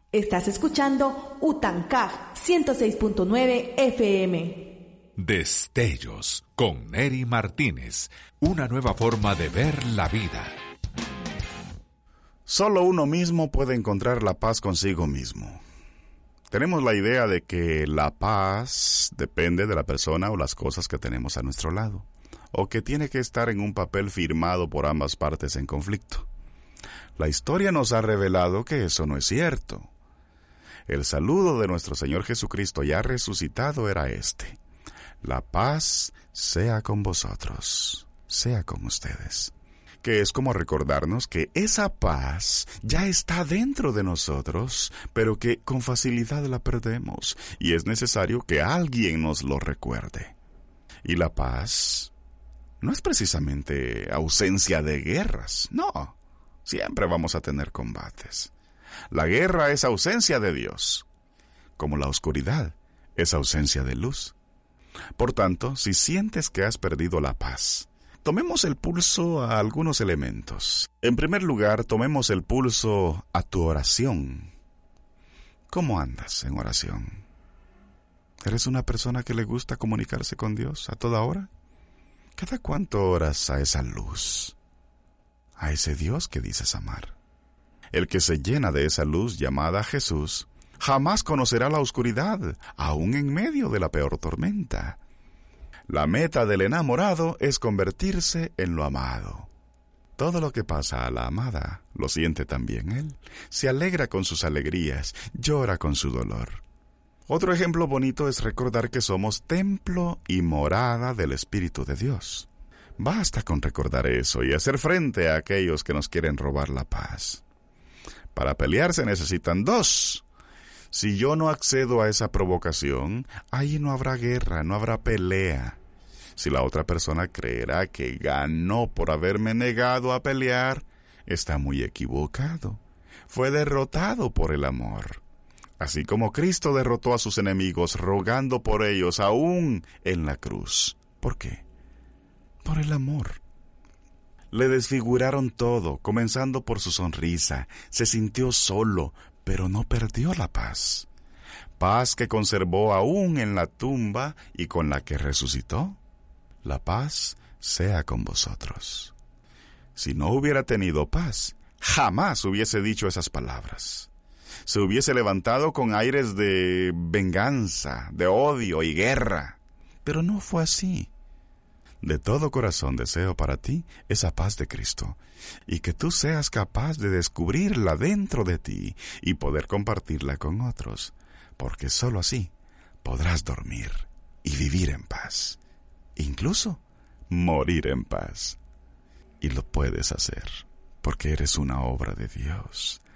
Estás escuchando Utancaj 106.9 FM. Destellos con Neri Martínez. Una nueva forma de ver la vida. Solo uno mismo puede encontrar la paz consigo mismo. Tenemos la idea de que la paz depende de la persona o las cosas que tenemos a nuestro lado, o que tiene que estar en un papel firmado por ambas partes en conflicto. La historia nos ha revelado que eso no es cierto. El saludo de nuestro Señor Jesucristo ya resucitado era este: la paz sea con vosotros, sea con ustedes. Que es como recordarnos que esa paz ya está dentro de nosotros, pero que con facilidad la perdemos, y es necesario que alguien nos lo recuerde. Y la paz no es precisamente ausencia de guerras, no. Siempre vamos a tener combates. La guerra es ausencia de Dios, como la oscuridad es ausencia de luz. Por tanto, si sientes que has perdido la paz, tomemos el pulso a algunos elementos. En primer lugar, tomemos el pulso a tu oración. ¿Cómo andas en oración? ¿Eres una persona que le gusta comunicarse con Dios a toda hora? ¿Cada cuánto oras a esa luz? A ese Dios que dices amar. El que se llena de esa luz llamada Jesús, jamás conocerá la oscuridad, aun en medio de la peor tormenta. La meta del enamorado es convertirse en lo amado. Todo lo que pasa a la amada, lo siente también él. Se alegra con sus alegrías, llora con su dolor. Otro ejemplo bonito es recordar que somos templo y morada del Espíritu de Dios. Basta con recordar eso y hacer frente a aquellos que nos quieren robar la paz. Para pelear se necesitan dos. Si yo no accedo a esa provocación, ahí no habrá guerra, no habrá pelea. Si la otra persona creerá que ganó por haberme negado a pelear, está muy equivocado. Fue derrotado por el amor. Así como Cristo derrotó a sus enemigos rogando por ellos aún en la cruz. ¿Por qué? Por el amor. Le desfiguraron todo, comenzando por su sonrisa. Se sintió solo, pero no perdió la paz. Paz que conservó aún en la tumba y con la que resucitó. La paz sea con vosotros. Si no hubiera tenido paz, jamás hubiese dicho esas palabras. Se hubiese levantado con aires de venganza, de odio y guerra. Pero no fue así. De todo corazón deseo para ti esa paz de Cristo, y que tú seas capaz de descubrirla dentro de ti y poder compartirla con otros, porque sólo así podrás dormir y vivir en paz, incluso morir en paz. Y lo puedes hacer, porque eres una obra de Dios,